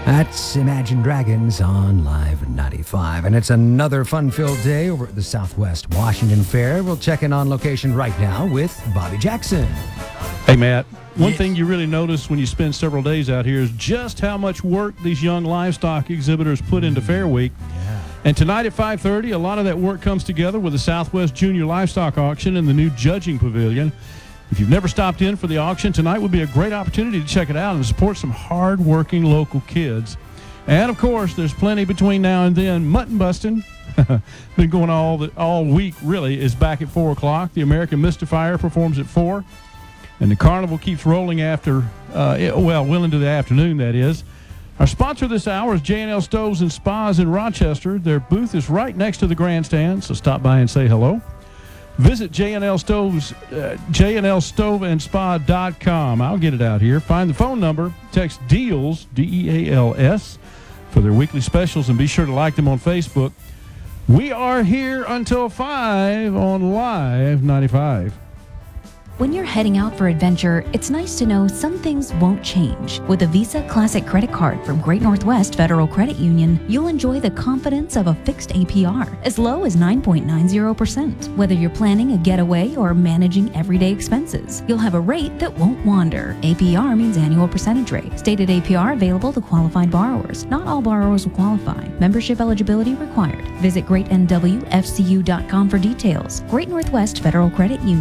That's Imagine Dragons on Live 95. And it's another fun-filled day over at the Southwest Washington Fair. We'll check in on location right now with Bobby Jackson. Hey, Matt. One thing you really notice when you spend several days out here is just how much work these young livestock exhibitors put into Fair Week. Yeah. And tonight at 5:30, a lot of that work comes together with the Southwest Junior Livestock Auction and the new Judging Pavilion. If you've never stopped in for the auction, tonight would be a great opportunity to check it out and support some hard-working local kids. And, of course, there's plenty between now and then. Mutton busting, been going all week, really, is back at 4 o'clock. The American Mystifier performs at 4. And the carnival keeps rolling after, well into the afternoon, that is. Our sponsor this hour is J&L Stoves and Spas in Rochester. Their booth is right next to the grandstand, so stop by and say hello. Visit J&L Stoves, jnlstoveandspa.com. I'll get it out here. Find the phone number. Text DEALS, DEALS, for their weekly specials, and be sure to like them on Facebook. We are here until 5 on Live 95. When you're heading out for adventure, it's nice to know some things won't change. With a Visa Classic Credit Card from Great Northwest Federal Credit Union, you'll enjoy the confidence of a fixed APR, as low as 9.90%. Whether you're planning a getaway or managing everyday expenses, you'll have a rate that won't wander. APR means annual percentage rate. Stated APR available to qualified borrowers. Not all borrowers will qualify. Membership eligibility required. Visit greatnwfcu.com for details. Great Northwest Federal Credit Union.